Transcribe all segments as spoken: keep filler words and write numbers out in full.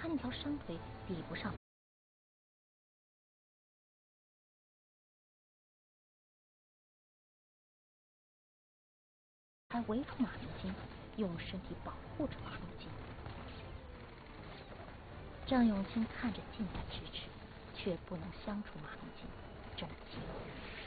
他那条伤腿抵不上，还围住马明金，用身体保护着马明金。郑永清看着近在咫尺，却不能相处马明金，正急了。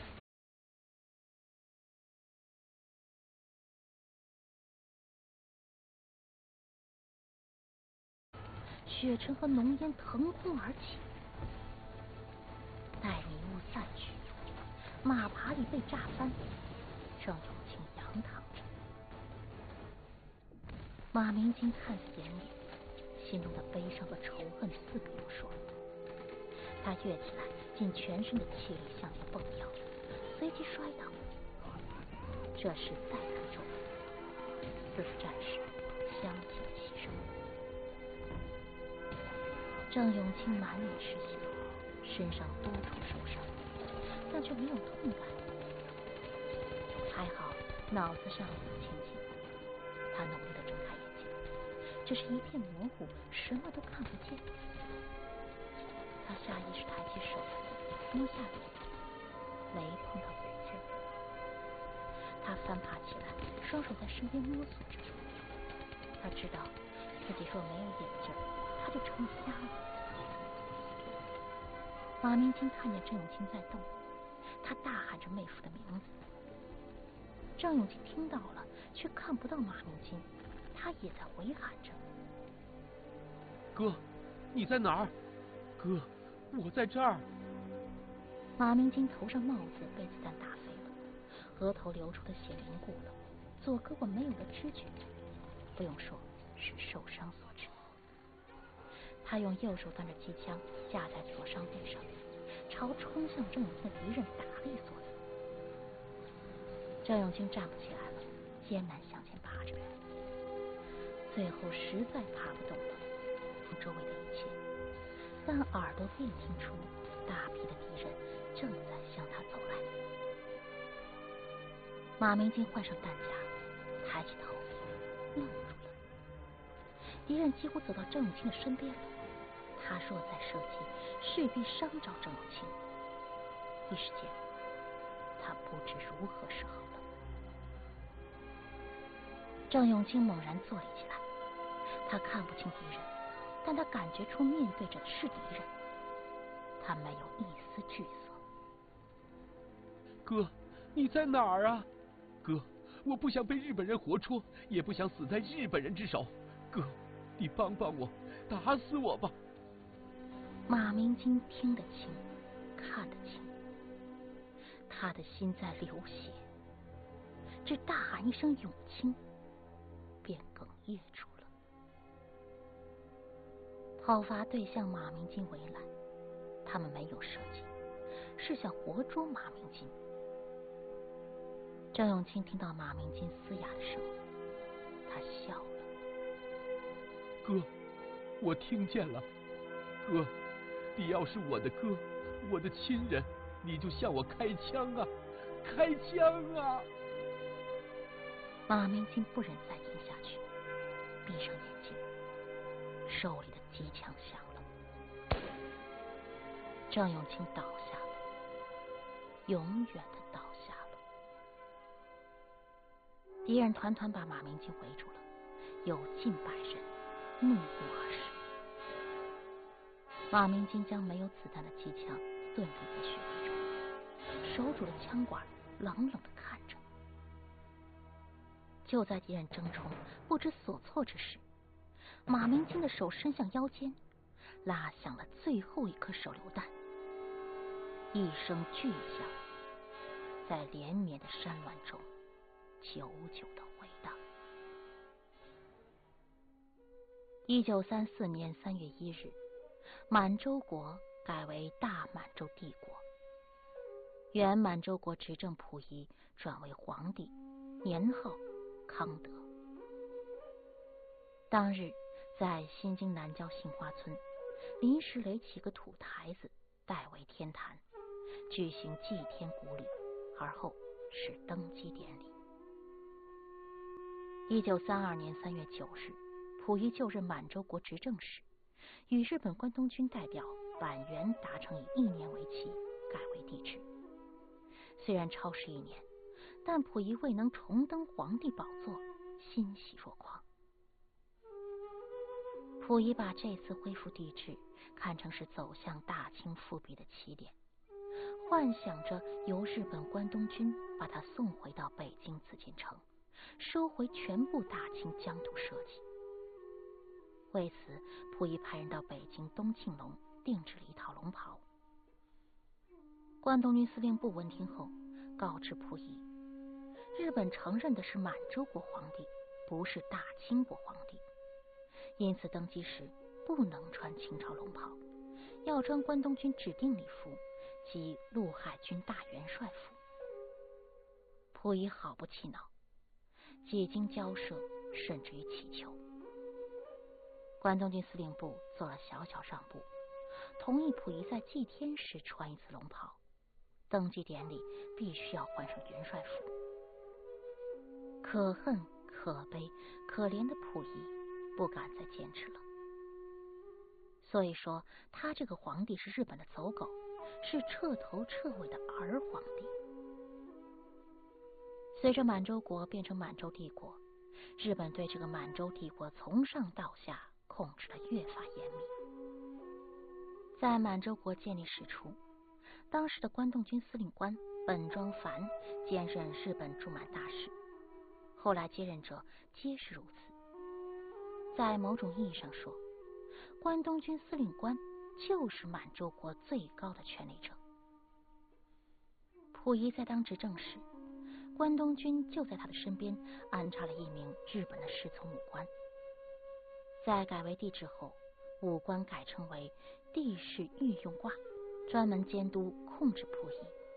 雪尘和浓烟腾空而起，待迷雾散去，马爬里被炸翻，郑永清仰躺着。马明金看似奄奄，心中的悲伤和仇恨自不用说。他跃起来，尽全身的气力向前蹦跳，随即摔倒。这时再看周围，四个战士相继起身。郑永清满脸是血，身上多处受伤，但却没有痛感。还好脑子上很清醒，他努力地睁开眼睛，只是一片模糊，什么都看不见。他下意识抬起手摸下脸，没碰到骨劲。他翻爬起来，双手在身边摸索着。他知道自己若没有眼镜，他就成了瞎了。马明金看见郑永清在动，他大喊着妹夫的名字。郑永清听到了，却看不到马明金，他也在回喊着： 哥，你在哪儿？哥，我在这儿。 马明金头上帽子被子弹打飞了，额头流出的血凝固了，左胳膊没有了知觉，不用说，是受伤所致。他用右手端着机枪架在左伤背上，朝冲向郑永清的敌人打了一梭子。郑永清站不起来了，艰难向前爬着，最后实在爬不动了，周围的一切，但耳朵便听出大批的敌人正在向他走来。马明金换上弹夹，抬起头愣住了。敌人几乎走到郑永清的身边了，他若再射击，势必伤着郑永清。一时间，他不知如何是好了。郑永清猛然坐立起来，他看不清敌人，但他感觉出面对着的是敌人，他没有一丝惧色。 哥，你在哪儿啊？哥，我不想被日本人活捉，也不想死在日本人之手。哥，你帮帮我，打死我吧！ 马明金听得清，看得清，他的心在流血，只大喊一声永清，便哽咽住了。讨伐队向马明金围来，他们没有射击，是想活捉马明金。郑永清听到马明金嘶哑的声音，他笑了。 哥，我听见了。哥，你要是我的哥，我的亲人，你就向我开枪啊，开枪啊！ 马明金不忍再听下去，闭上眼睛，手里的机枪响了。郑永清倒下了，永远的倒下了。敌人团团把马明金围住了，有近百人怒目而视。马明金将没有子弹的机枪顿立在雪地中，手拄着枪管，冷冷地看着。就在敌人争冲不知所措之时，马明金的手伸向腰间，拉响了最后一颗手榴弹。一声巨响在连绵的山峦中久久地回荡。一九三四年三月一日，满洲国改为大满洲帝国，原满洲国执政溥仪转为皇帝，年号康德。当日在新津南郊杏花村临时垒起个土台子，代为天坛，举行祭天古礼，而后是登基典礼。一九三二年三月九日，溥仪就任满洲国执政时， 与日本关东军代表板垣达成以一年为期改为帝制。虽然超时一年，但溥仪未能重登皇帝宝座，欣喜若狂。溥仪把这次恢复帝制看成是走向大清复辟的起点，幻想着由日本关东军把他送回到北京紫禁城，收回全部大清疆土社稷。为此，溥仪派人到北京东庆隆定制了一套龙袍。关东军司令部闻听后，告知溥仪，日本承认的是满洲国皇帝，不是大清国皇帝，因此登基时不能穿清朝龙袍，要穿关东军指定礼服，即陆海军大元帅服。溥仪好不气恼，几经交涉，甚至于乞求。关东军司令部做了小小让步，同意溥仪在祭天时穿一次龙袍，登基典礼必须要换上元帅服。可恨可悲可怜的溥仪不敢再坚持了。所以说，他这个皇帝是日本的走狗，是彻头彻尾的儿皇帝。随着满洲国变成满洲帝国，日本对这个满洲帝国从上到下控制得越发严密。在满洲国建立时初，当时的关东军司令官本庄繁兼任日本驻满大使，后来接任者皆是如此。在某种意义上说，关东军司令官就是满洲国最高的权力者。溥仪在当执政时，关东军就在他的身边安插了一名日本的侍从武官。在改为帝制后，武官改称为帝室御用挂，专门监督控制溥仪。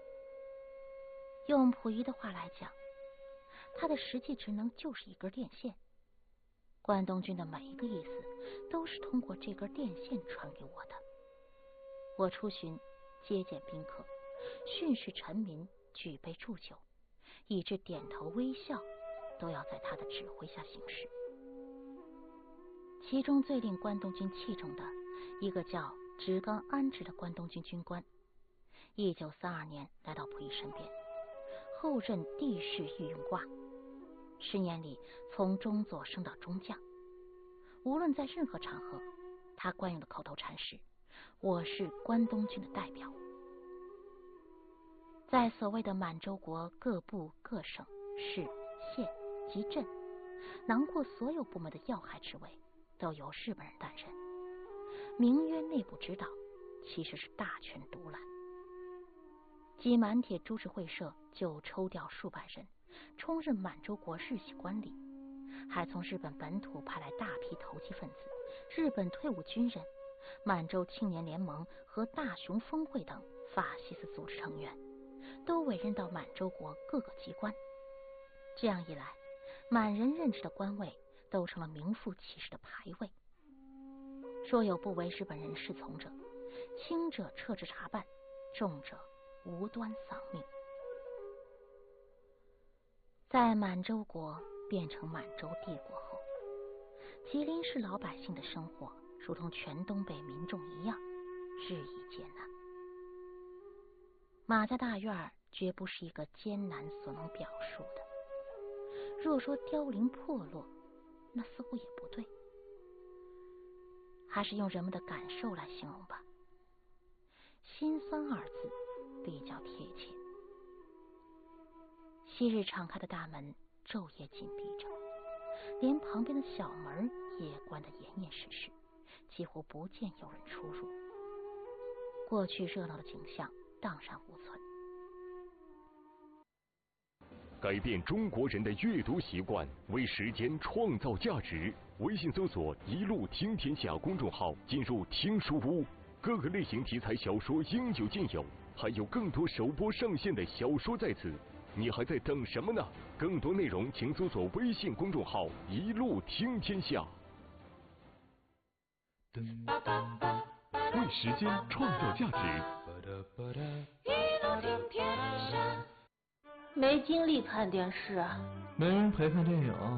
用溥仪的话来讲，他的实际职能就是一根电线，关东军的每一个意思都是通过这根电线传给我的。我出巡接见宾客，训示臣民，举杯祝酒，以致点头微笑都要在他的指挥下行事。其中最令关东军器重的一个叫直冈安直的关东军军官，一九三二年来到溥仪身边，后任帝室御用挂，十年里从中佐升到中将。无论在任何场合，他惯用的口头禅是：我是关东军的代表。在所谓的满洲国各部各省市县及镇，囊括所有部门的要害职位都由日本人担任，名曰内部指导，其实是大权独揽。即满铁株式会社就抽调数百人充任满洲国日系官吏，还从日本本土派来大批投机分子、日本退伍军人、满洲青年联盟和大熊峰会等法西斯组织成员，都委任到满洲国各个机关。这样一来，满人任职的官位都成了名副其实的牌位。若有不为日本人侍从者，轻者撤职查办，重者无端丧命。在满洲国变成满洲帝国后，吉林市老百姓的生活如同全东北民众一样，日益艰难。马家大院绝不是一个艰难所能表述的。若说凋零破落，那似乎也不对，还是用人们的感受来形容吧。心酸二字比较贴切。昔日敞开的大门昼夜紧闭着，连旁边的小门也关得严严实实，几乎不见有人出入。过去热闹的景象荡然无存。 改变中国人的阅读习惯，为时间创造价值。微信搜索“一路听天下”公众号，进入听书屋，各个类型题材小说应有尽有，还有更多首播上线的小说在此。你还在等什么呢？更多内容请搜索微信公众号“一路听天下”。为时间创造价值。 一路听天下。没精力看电视啊。 没人陪看电影。